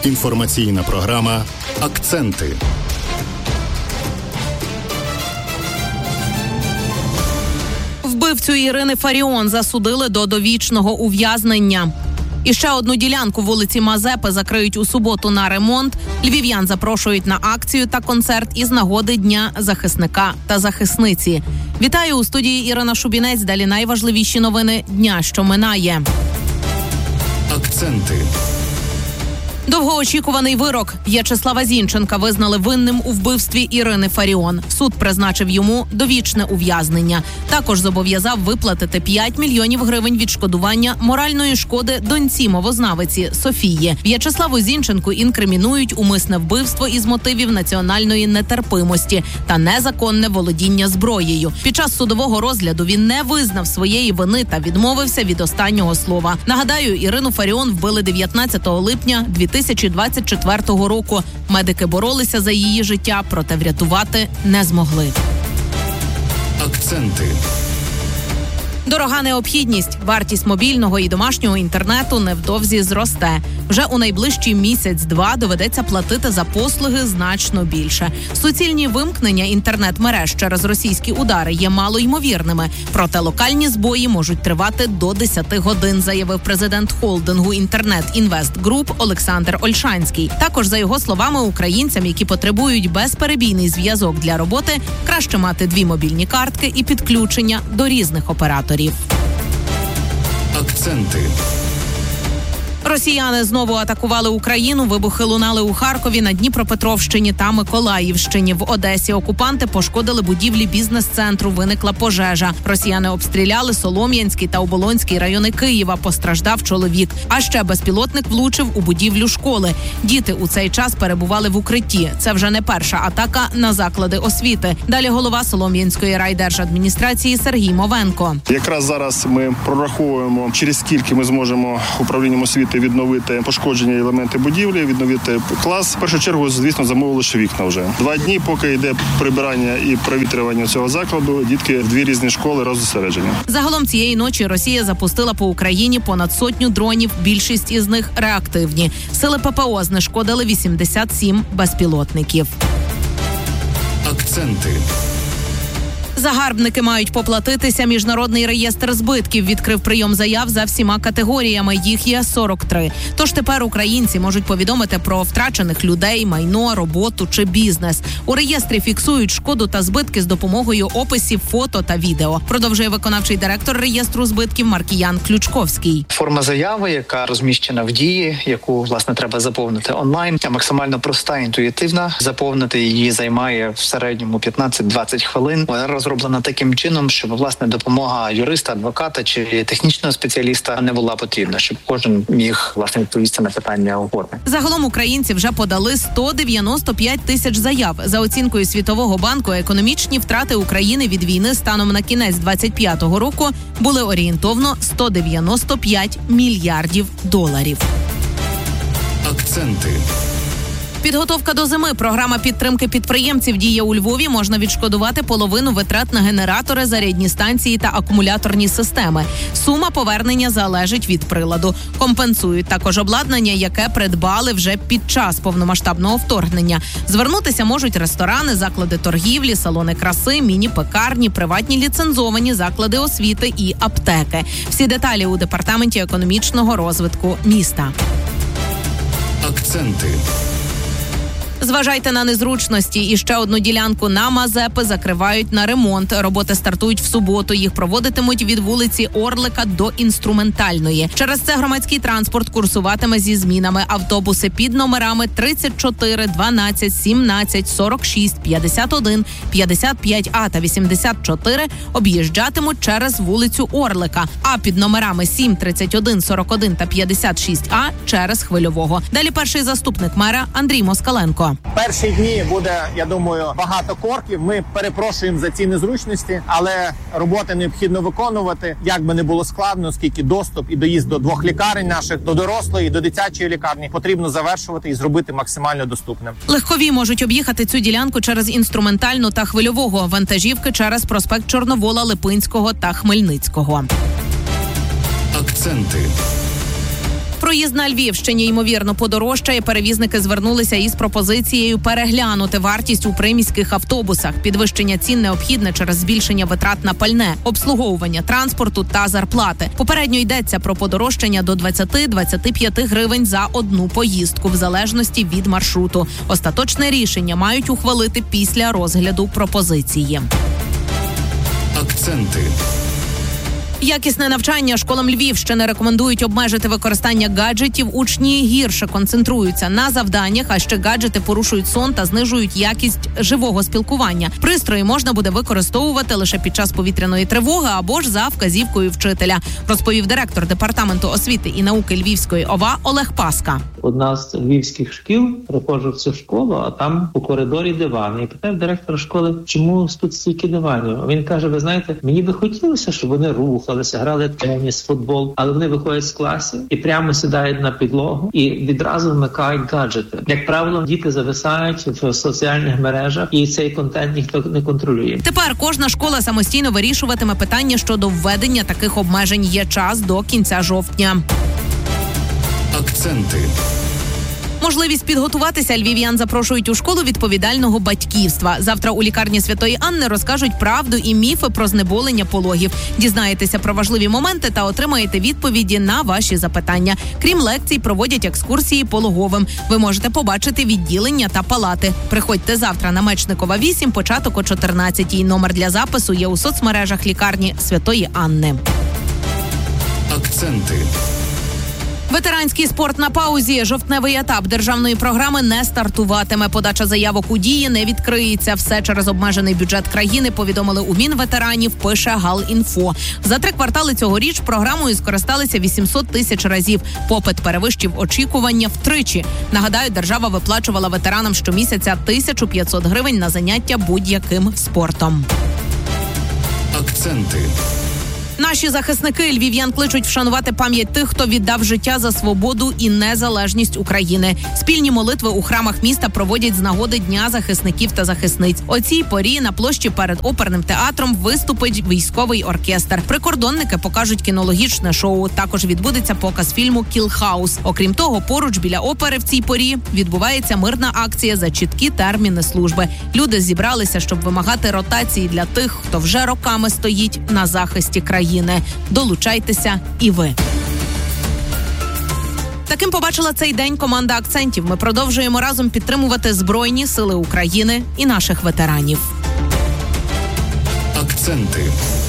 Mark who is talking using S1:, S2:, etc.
S1: Інформаційна програма «Акценти».
S2: Вбивцю Ірини Фаріон засудили до довічного ув'язнення. І ще одну ділянку вулиці Мазепи закриють у суботу на ремонт. Львів'ян запрошують на акцію та концерт із нагоди Дня захисника та захисниці. Вітаю, у студії Ірина Шубінець. Далі найважливіші новини дня, що минає.
S1: Акценти.
S2: Довгоочікуваний вирок. В'ячеслава Зінченка визнали винним у вбивстві Ірини Фаріон. Суд призначив йому довічне ув'язнення. Також зобов'язав виплатити 5 мільйонів гривень відшкодування моральної шкоди доньці мовознавиці Софії. В'ячеславу Зінченку інкримінують умисне вбивство із мотивів національної нетерпимості та незаконне володіння зброєю. Під час судового розгляду він не визнав своєї вини та відмовився від останнього слова. Нагадаю, Ірину Фаріон вбили 19 липня 2024 року. Медики боролися за її життя, проте врятувати не змогли.
S1: Акценти.
S2: Дорога необхідність. Вартість мобільного і домашнього інтернету невдовзі зросте. Вже у найближчий місяць-два доведеться платити за послуги значно більше. Суцільні вимкнення інтернет-мереж через російські удари є малоймовірними. Проте локальні збої можуть тривати до 10 годин, заявив президент холдингу «Інтернет Інвест Груп» Олександр Ольшанський. Також, за його словами, українцям, які потребують безперебійний зв'язок для роботи, краще мати 2 мобільні картки і підключення до різних операторів.
S1: Акценти.
S2: Росіяни знову атакували Україну, вибухи лунали у Харкові, на Дніпропетровщині та Миколаївщині. В Одесі окупанти пошкодили будівлі бізнес-центру, виникла пожежа. Росіяни обстріляли Солом'янський та Оболонський райони Києва, постраждав чоловік. А ще безпілотник влучив у будівлю школи. Діти у цей час перебували в укритті. Це вже не перша атака на заклади освіти. Далі голова Солом'янської райдержадміністрації Сергій Мовенко.
S3: Якраз зараз ми прораховуємо, через скільки ми зможемо управлінням освіти відновити пошкоджені елементи будівлі, відновити клас. В першу чергу, звісно, замовили ще вікна вже. 2 дні, поки йде прибирання і провітрювання цього закладу, дітки в 2 різні школи розосереджені.
S2: Загалом цієї ночі Росія запустила по Україні понад 100 дронів, більшість із них реактивні. Сили ППО знешкодили 87 безпілотників.
S1: Акценти.
S2: Загарбники мають поплатитися. Міжнародний реєстр збитків відкрив прийом заяв за всіма категоріями. Їх є 43. Тож тепер українці можуть повідомити про втрачених людей, майно, роботу чи бізнес. У реєстрі фіксують шкоду та збитки з допомогою описів, фото та відео. Продовжує виконавчий директор реєстру збитків Маркіян Ключковський.
S4: Форма заяви, яка розміщена в дії, яку, власне, треба заповнити онлайн, максимально проста, інтуїтивна. Заповнити її займає в середньому 15-20 хвилин. Зроблена таким чином, щоб, власне, допомога юриста, адвоката чи технічного спеціаліста не була потрібна, щоб кожен міг, власне, відповісти на питання оформлення.
S2: Загалом українці вже подали 195 тисяч заяв. За оцінкою Світового банку, економічні втрати України від війни станом на кінець 25-го року були орієнтовно 195 мільярдів доларів.
S1: Акценти.
S2: Підготовка до зими. Програма підтримки підприємців діє у Львові. Можна відшкодувати половину витрат на генератори, зарядні станції та акумуляторні системи. Сума повернення залежить від приладу. Компенсують також обладнання, яке придбали вже під час повномасштабного вторгнення. Звернутися можуть ресторани, заклади торгівлі, салони краси, міні-пекарні, приватні ліцензовані заклади освіти і аптеки. Всі деталі у Департаменті економічного розвитку міста.
S1: Акценти.
S2: Зважайте на незручності. І ще одну ділянку на Мазепи закривають на ремонт. Роботи стартують в суботу. Їх проводитимуть від вулиці Орлика до Інструментальної. Через це громадський транспорт курсуватиме зі змінами. Автобуси під номерами 34, 12, 17, 46, 51, 55А та 84 об'їжджатимуть через вулицю Орлика. А під номерами 7, 31, 41 та 56А через Хвильового. Далі перший заступник мера Андрій Москаленко.
S5: Перші дні буде, я думаю, багато корків. Ми перепрошуємо за ці незручності, але роботи необхідно виконувати, як би не було складно, оскільки доступ і доїзд до 2 лікарень наших, до дорослої, до дитячої лікарні, потрібно завершувати і зробити максимально доступним.
S2: Легкові можуть об'їхати цю ділянку через Інструментальну та Хвильового, вантажівки через проспект Чорновола, Липинського та Хмельницького.
S1: Акценти.
S2: Проїзд на Львівщині, ймовірно, подорожчає. Перевізники звернулися із пропозицією переглянути вартість у приміських автобусах. Підвищення цін необхідне через збільшення витрат на пальне, обслуговування транспорту та зарплати. Попередньо йдеться про подорожчання до 20-25 гривень за одну поїздку, в залежності від маршруту. Остаточне рішення мають ухвалити після розгляду пропозиції.
S1: Акценти.
S2: Якісне навчання школам Львівщини рекомендують обмежити використання гаджетів. Учні гірше концентруються на завданнях, а ще гаджети порушують сон та знижують якість живого спілкування. Пристрої можна буде використовувати лише під час повітряної тривоги або ж за вказівкою вчителя, розповів директор департаменту освіти і науки Львівської ОВА Олег Паска.
S6: Одна з львівських шкіл, приходжу в цю школу, а там у коридорі дивани. І питаю директора школи, чому тут стільки диванів? Він каже, ви знаєте, мені би хотілося, щоб вони рухалися, грали теніс, футбол, але вони виходять з класів і прямо сідають на підлогу і відразу вмикають гаджети. Як правило, діти зависають в соціальних мережах і цей контент ніхто не контролює.
S2: Тепер кожна школа самостійно вирішуватиме питання щодо введення таких обмежень. Є час до кінця жовтня.
S1: Акценти.
S2: Можливість підготуватися львів'ян запрошують у школу відповідального батьківства. Завтра у лікарні Святої Анни розкажуть правду і міфи про знеболення пологів. Дізнаєтеся про важливі моменти та отримаєте відповіді на ваші запитання. Крім лекцій, проводять екскурсії пологовим. Ви можете побачити відділення та палати. Приходьте завтра на Мечникова, 8, початок о 14-й. Номер для запису є у соцмережах лікарні Святої Анни.
S1: Акценти.
S2: Ветеранський спорт на паузі. Жовтневий етап державної програми не стартуватиме. Подача заявок у дії не відкриється. Все через обмежений бюджет країни, повідомили у Мінветеранів, пише Галінфо. За 3 квартали цьогоріч програмою скористалися 800 тисяч разів. Попит перевищив очікування втричі. Нагадаю, держава виплачувала ветеранам щомісяця 1500 гривень на заняття будь-яким спортом.
S1: Акценти.
S2: Наші захисники львів'ян кличуть вшанувати пам'ять тих, хто віддав життя за свободу і незалежність України. Спільні молитви у храмах міста проводять з нагоди Дня захисників та захисниць. О цій порі на площі перед оперним театром виступить військовий оркестр. Прикордонники покажуть кінологічне шоу. Також відбудеться показ фільму «Кілхаус». Окрім того, поруч біля опери в цій порі відбувається мирна акція за чіткі терміни служби. Люди зібралися, щоб вимагати ротації для тих, хто вже роками стоїть на захисті країни. Долучайтеся і ви. Таким побачила цей день команда «Акцентів». Ми продовжуємо разом підтримувати Збройні Сили України і наших ветеранів.
S1: Акценти.